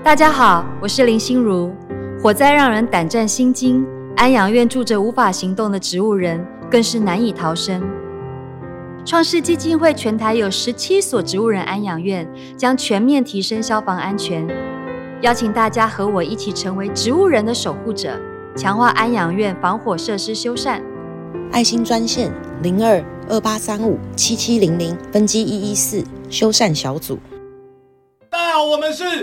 大家好，我是林心如。火灾让人胆战心惊，安养院住着无法行动的植物人，更是难以逃生。创世基金会全台有17所植物人安养院，将全面提升消防安全。邀请大家和我一起成为植物人的守护者，强化安养院防火设施修缮。 爱心专线0228357700分机114修缮小组。 大家好，我们是